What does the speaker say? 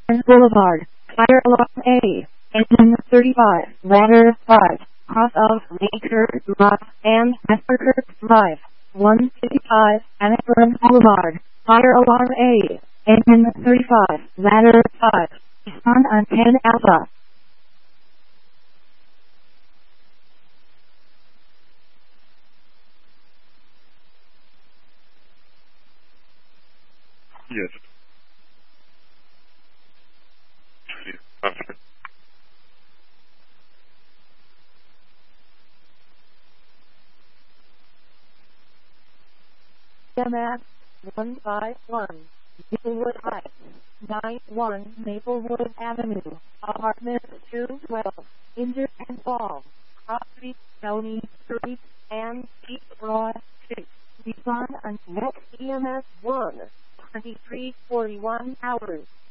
Boulevard, Fire Alarm A, Engine 35, Ladder 5, Cross of Maker Drive and Messerker Drive, 155, Annexburn Boulevard, Fire Alarm A, Engine 35, Ladder 5, Sun on 10 Alpha. Yes. Okay. MS 151, Maplewood Heights, 91 Maplewood Avenue, Apartment 212, Injured and Fall, Crosby County Street, and East Broad Street. Respond on next EMS 1, 2341 hours.